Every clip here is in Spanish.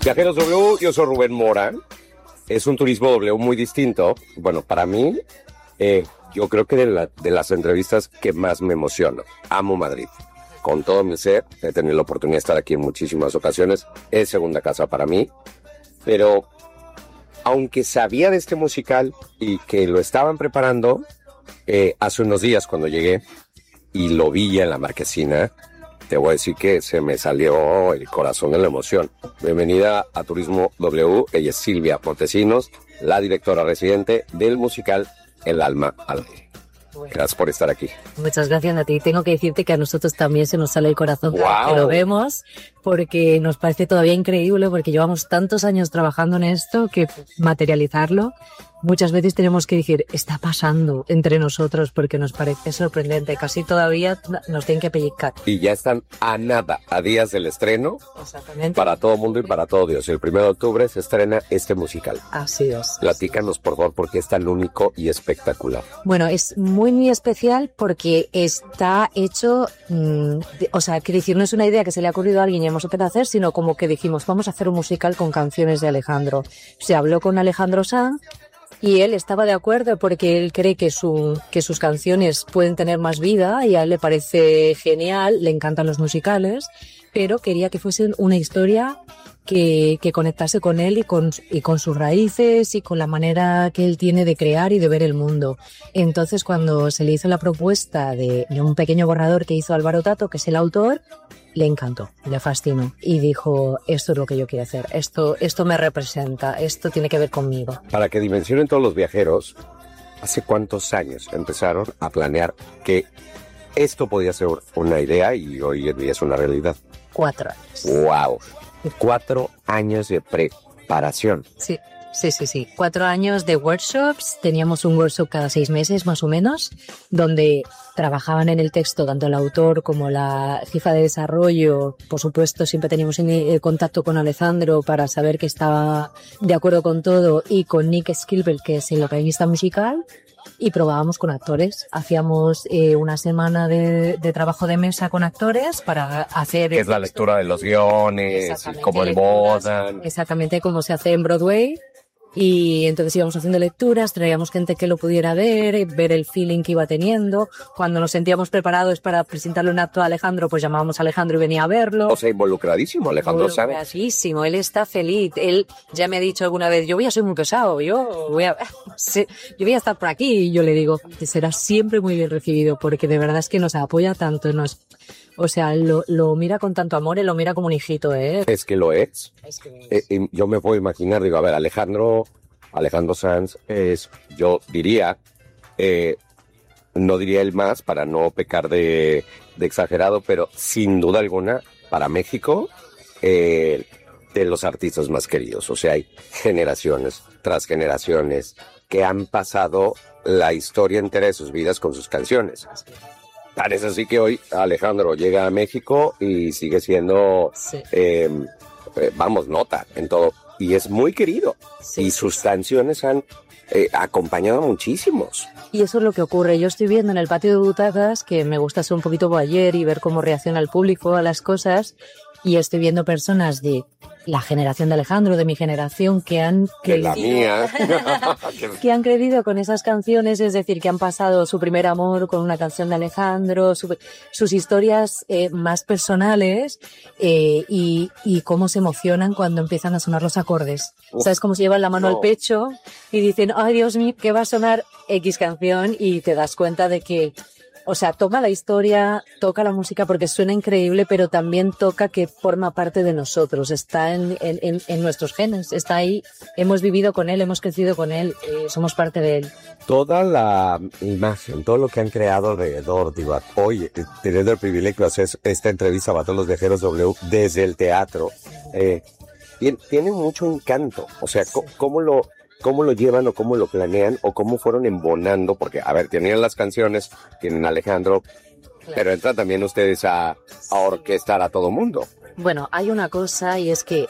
Viajeros W, yo soy Rubén Mora. Es un turismo W muy distinto. Bueno, para mí, yo creo que de las entrevistas que más me emocionan. Amo Madrid. Con todo mi ser, he tenido la oportunidad de estar aquí en muchísimas ocasiones. Es segunda casa para mí. Pero, aunque sabía de este musical y que lo estaban preparando, hace unos días cuando llegué y lo vi en la marquesina, te voy a decir que se me salió el corazón de la emoción. Bienvenida a Turismo W. Ella es Silvia Montesinos, la directora residente del musical El alma al aire. Bueno. Gracias por estar aquí. Muchas gracias a ti. Tengo que decirte que a nosotros también se nos sale el corazón cada vez que lo vemos, porque nos parece todavía increíble, porque llevamos tantos años trabajando en esto que materializarlo, muchas veces tenemos que decir, está pasando entre nosotros, porque nos parece sorprendente. Casi todavía nos tienen que pellizcar. Y ya están a nada, a días del estreno. Exactamente. Para todo mundo y para todo Dios. El 1 de octubre se estrena este musical. Así es. Platícanos, por favor, por qué es tan único y espectacular. Bueno, es muy, muy especial porque está hecho, o sea, quiero decir, no es una idea que se le ha ocurrido a alguien y hemos empezado a hacer, sino como que dijimos, vamos a hacer un musical con canciones de Alejandro. Se habló con Alejandro Sanz, y él estaba de acuerdo porque él cree que sus canciones pueden tener más vida y a él le parece genial, le encantan los musicales, pero quería que fuese una historia que conectase con él y con sus raíces y con la manera que él tiene de crear y de ver el mundo. Entonces, cuando se le hizo la propuesta de un pequeño borrador que hizo Álvaro Tato, que es el autor, le encantó, le fascinó y dijo, esto es lo que yo quiero hacer, esto me representa, esto tiene que ver conmigo. Para que dimensionen todos los viajeros, ¿hace cuántos años empezaron a planear que esto podía ser una idea y hoy en día es una realidad? 4 años. ¡Wow! 4 años de preparación. Sí. 4 años de workshops. Teníamos un workshop cada 6 meses más o menos, donde trabajaban en el texto tanto el autor como la jefa de desarrollo. Por supuesto, siempre teníamos contacto con Alejandro para saber que estaba de acuerdo con todo, y con Nick Skilbel, que es el organista musical, y probábamos con actores. Hacíamos una semana de trabajo de mesa con actores para hacer... Que es la lectura de los guiones, cómo embodan. Exactamente, como se hace en Broadway. Y entonces íbamos haciendo lecturas, traíamos gente que lo pudiera ver el feeling que iba teniendo. Cuando nos sentíamos preparados para presentarle un acto a Alejandro, pues llamábamos a Alejandro y venía a verlo. O sea, involucradísimo, Alejandro sabe. Involucradísimo, él está feliz. Él ya me ha dicho alguna vez, yo voy a ser muy pesado, yo voy a estar por aquí. Y yo le digo, que será siempre muy bien recibido, porque de verdad es que nos apoya tanto, o sea, lo mira con tanto amor y lo mira como un hijito, ¿eh? Es que lo es. Yo me puedo imaginar, digo, a ver, Alejandro Sanz es, yo diría, no diría el más para no pecar de exagerado, pero sin duda alguna, para México, de los artistas más queridos. O sea, hay generaciones tras generaciones que han pasado la historia entera de sus vidas con sus canciones. Tan es así que hoy Alejandro llega a México y sigue siendo, nota en todo. Y es muy querido. Y sus canciones han acompañado a muchísimos. Y eso es lo que ocurre. Yo estoy viendo en el patio de butacas, que me gusta ser un poquito voyeur y ver cómo reacciona el público a las cosas. Y estoy viendo personas de la generación de Alejandro, de mi generación, que han crecido, la mía. que han crecido con esas canciones, es decir, que han pasado su primer amor con una canción de Alejandro, sus historias más personales, y cómo se emocionan cuando empiezan a sonar los acordes. ¿Sabes? Cómo se llevan la mano al pecho y dicen, ay Dios mío, que va a sonar X canción, y te das cuenta de que, o sea, toca la historia, toca la música porque suena increíble, pero también toca que forma parte de nosotros, está en nuestros genes, está ahí, hemos vivido con él, hemos crecido con él, somos parte de él. Toda la imagen, todo lo que han creado alrededor, digo, hoy teniendo el privilegio de hacer esta entrevista para todos los viajeros W desde el teatro, tiene mucho encanto. O sea, ¿cómo lo llevan o cómo lo planean o cómo fueron embonando? Porque, a ver, tenían las canciones, tienen a Alejandro, claro, pero entran también ustedes a orquestar a todo mundo. Bueno, hay una cosa, y es que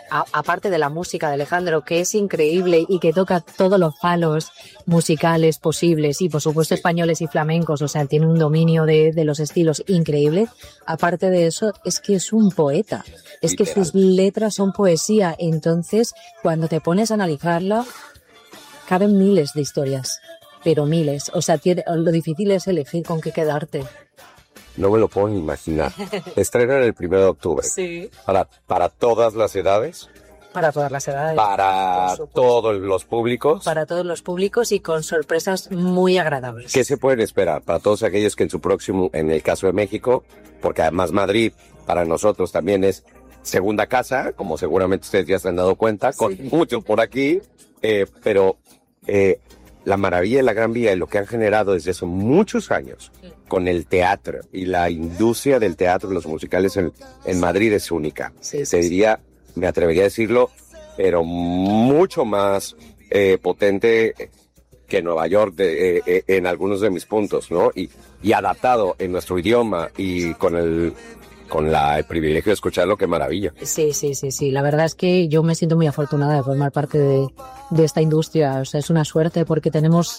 aparte de la música de Alejandro, que es increíble y que toca todos los palos musicales posibles, y por supuesto españoles y flamencos, o sea, tiene un dominio de los estilos increíble. Aparte de eso, es que es un poeta, es que sus letras son poesía, entonces cuando te pones a analizarla, caben miles de historias, pero miles, o sea, lo difícil es elegir con qué quedarte. No me lo puedo ni imaginar. Estrenan el 1 de octubre. Sí. Para todas las edades. Para todas las edades. Para todos los públicos. Para todos los públicos y con sorpresas muy agradables. ¿Qué se pueden esperar? Para todos aquellos que en el caso de México, porque además Madrid para nosotros también es segunda casa, como seguramente ustedes ya se han dado cuenta, con muchos por aquí, pero la maravilla de la Gran Vía y lo que han generado desde hace muchos años con el teatro y la industria del teatro y los musicales en Madrid es única. Diría, me atrevería a decirlo, pero mucho más potente que Nueva York en algunos de mis puntos, ¿no? Y adaptado en nuestro idioma y con el privilegio de escucharlo, qué maravilla. Sí. La verdad es que yo me siento muy afortunada de formar parte de esta industria. O sea, es una suerte porque tenemos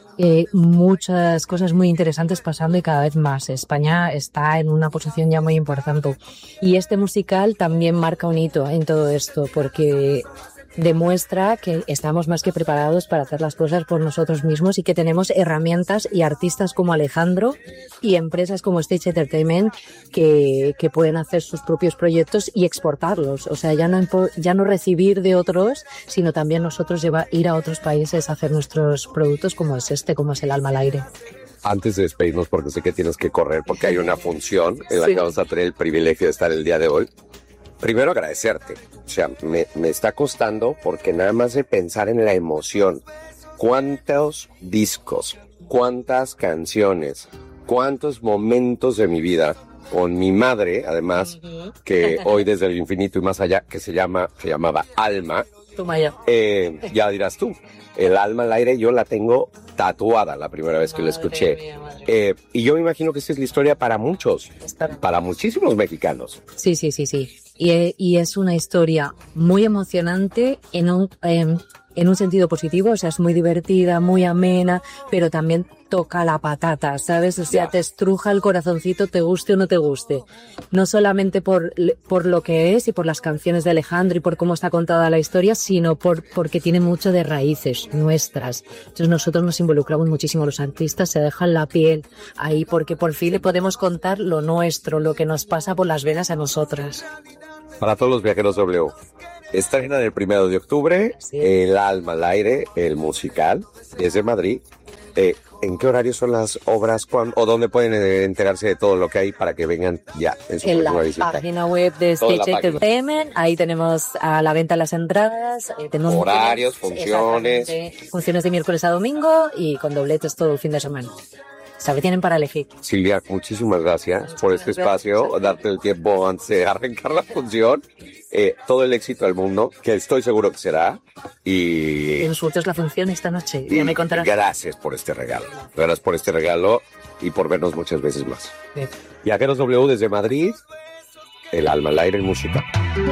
muchas cosas muy interesantes pasando y cada vez más. España está en una posición ya muy importante. Y este musical también marca un hito en todo esto porque demuestra que estamos más que preparados para hacer las cosas por nosotros mismos y que tenemos herramientas y artistas como Alejandro y empresas como Stage Entertainment que pueden hacer sus propios proyectos y exportarlos. O sea, ya no recibir de otros, sino también nosotros ir a otros países a hacer nuestros productos como es como es el Alma al Aire. Antes de despedirnos, porque sé que tienes que correr, porque hay una función en la que vamos a tener el privilegio de estar el día de hoy. Primero agradecerte, o sea, me está costando porque nada más de pensar en la emoción, cuántos discos, cuántas canciones, cuántos momentos de mi vida con mi madre, además, que hoy desde el infinito y más allá, que se llamaba Alma, ya dirás tú, el Alma al Aire yo la tengo tatuada la primera vez que la escuché. Y yo me imagino que esta es la historia para muchos, para muchísimos mexicanos. Sí. Y es una historia muy emocionante en un sentido positivo, o sea, es muy divertida, muy amena, pero también toca la patata, ¿sabes? O sea, te estruja el corazoncito, te guste o no te guste. No solamente por lo que es y por las canciones de Alejandro y por cómo está contada la historia, sino porque tiene mucho de raíces nuestras. Entonces nosotros nos involucramos muchísimo, los artistas se dejan la piel ahí porque por fin le podemos contar lo nuestro, lo que nos pasa por las venas a nosotras. Para todos los viajeros W, estrena el 1 de octubre, El Alma al Aire, el musical, desde Madrid. ¿En qué horario son las obras? ¿O dónde pueden enterarse de todo lo que hay para que vengan ya en su próxima visita? En la página web de Stage Entertainment, ahí tenemos a la venta las entradas. Tenemos horarios, funciones. Funciones de miércoles a domingo y con dobletes todo el fin de semana. O sea, que tienen para elegir. Silvia, muchísimas gracias por este espacio, darte el tiempo antes de arrancar la función. Todo el éxito al mundo, que estoy seguro que será. Y nosotros la función esta noche, ya me contarás. Gracias por este regalo. Gracias por este regalo y por vernos muchas veces más. Viajeros W desde Madrid, El Alma al Aire, música.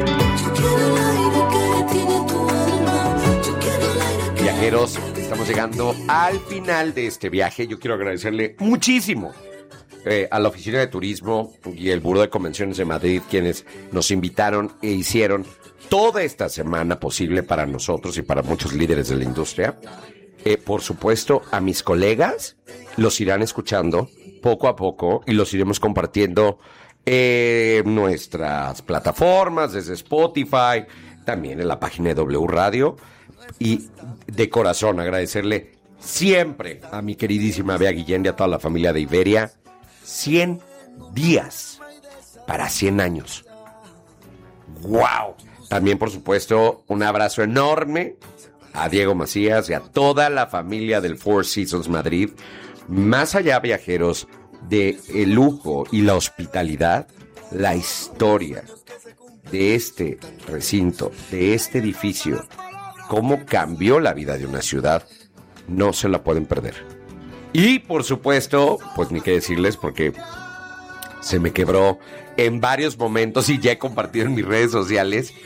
Viajeros, estamos llegando al final de este viaje. Yo quiero agradecerle muchísimo a la Oficina de Turismo y el Buró de Convenciones de Madrid, quienes nos invitaron e hicieron toda esta semana posible para nosotros y para muchos líderes de la industria. Por supuesto, a mis colegas los irán escuchando poco a poco y los iremos compartiendo en nuestras plataformas, desde Spotify, también en la página de W Radio. Y de corazón agradecerle siempre a mi queridísima Bea Guillén y a toda la familia de Iberia. 100 días para 100 años. ¡Wow! También, por supuesto, un abrazo enorme a Diego Macías y a toda la familia del Four Seasons Madrid. Más allá, viajeros, de el lujo y la hospitalidad, la historia de este recinto, de este edificio, cómo cambió la vida de una ciudad, no se la pueden perder. Y, por supuesto, pues ni qué decirles porque se me quebró en varios momentos y ya he compartido en mis redes sociales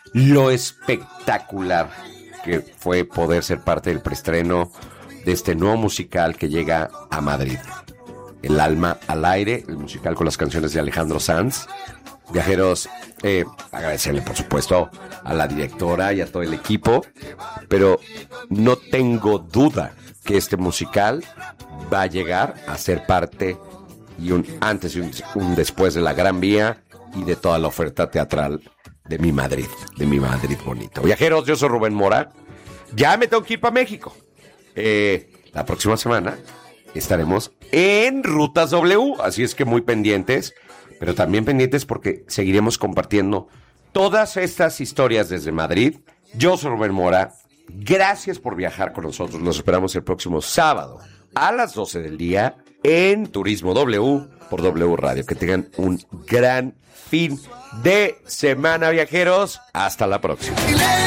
lo espectacular que fue poder ser parte del preestreno de este nuevo musical que llega a Madrid. El alma al aire, el musical con las canciones de Alejandro Sanz. Viajeros, agradecerle por supuesto a la directora y a todo el equipo, pero no tengo duda que este musical va a llegar a ser parte y un antes y un después de la Gran Vía y de toda la oferta teatral de mi Madrid bonito. Viajeros, yo soy Rubén Mora. Ya me tengo que ir para México. La próxima semana estaremos en Rutas W, así es que muy pendientes, pero también pendientes porque seguiremos compartiendo todas estas historias desde Madrid. Yo soy Rubén Mora. Gracias por viajar con nosotros. Nos esperamos el próximo sábado a las 12 del día en Turismo W por W Radio. Que tengan un gran fin de semana, viajeros. Hasta la próxima.